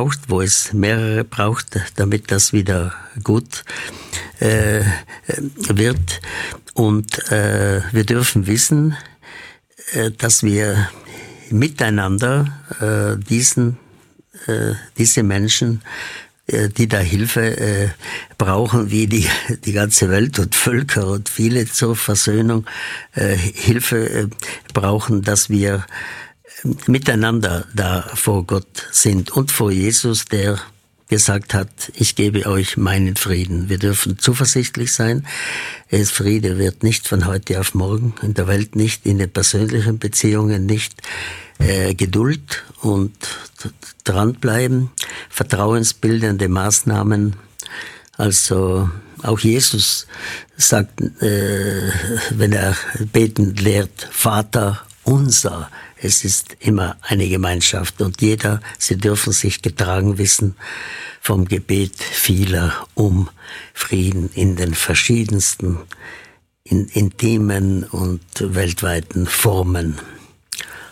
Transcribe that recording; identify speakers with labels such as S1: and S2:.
S1: braucht, wo es mehrere braucht, damit das wieder gut wird. Und wir dürfen wissen, dass wir miteinander diese Menschen, die da Hilfe brauchen, wie die ganze Welt und Völker und viele zur Versöhnung Hilfe brauchen, dass wir miteinander da vor Gott sind und vor Jesus, der gesagt hat, ich gebe euch meinen Frieden. Wir dürfen zuversichtlich sein. Friede wird nicht von heute auf morgen, in der Welt nicht, in den persönlichen Beziehungen nicht. Geduld und dranbleiben, vertrauensbildende Maßnahmen. Also auch Jesus sagt, wenn er beten lehrt, Vater unser. Es ist immer eine Gemeinschaft und sie dürfen sich getragen wissen vom Gebet vieler um Frieden in den verschiedensten, intimen und weltweiten Formen.